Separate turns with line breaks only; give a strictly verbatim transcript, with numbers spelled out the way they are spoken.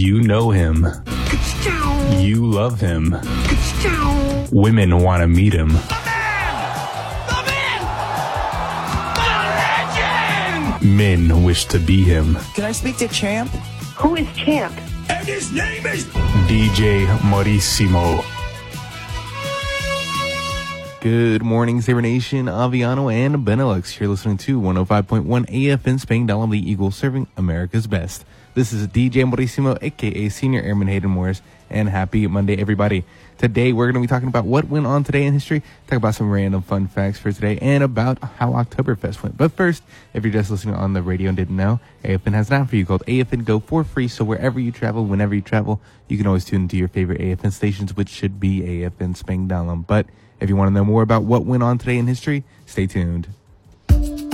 You know him. You love him. Women want to meet him.
The man! The man! The legend!
Men wish to be him.
Can I speak to Champ?
Who is Champ?
And his name is...
D J Marissimo.
Good morning, Saber Nation, Aviano, and Benelux. You're listening to one oh five point one A F N Spangdahlem, the Eagle, serving America's best. This is D J Marissimo, a k a. Senior Airman Hayden Morris, and happy Monday, everybody. Today, we're going to be talking about what went on today in history, talk about some random fun facts for today, and about how Oktoberfest went. But first, if you're just listening on the radio and didn't know, A F N has an app for you called A F N Go for free, so wherever you travel, whenever you travel, you can always tune into your favorite A F N stations, which should be A F N Spangdahlem. But if you want to know more about what went on today in history, stay tuned.